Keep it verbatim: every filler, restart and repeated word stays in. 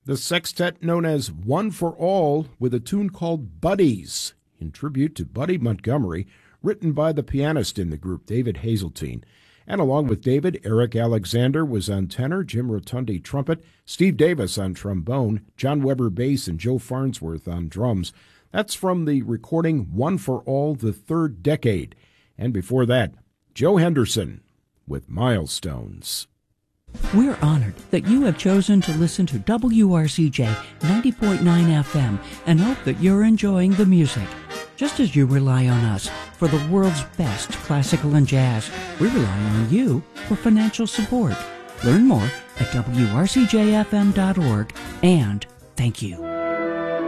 The sextet known as One for All with a tune called Buddies, in tribute to Buddy Montgomery, written by the pianist in the group, David Hazeltine. And along with David, Eric Alexander was on tenor, Jim Rotundi trumpet, Steve Davis on trombone, John Weber bass, and Joe Farnsworth on drums. That's from the recording One for All, the Third Decade. And before that, Joe Henderson with Milestones. We're honored that you have chosen to listen to W R C J ninety point nine F M and hope that you're enjoying the music. Just as you rely on us for the world's best classical and jazz, we rely on you for financial support. Learn more at W R C J F M dot org, and thank you.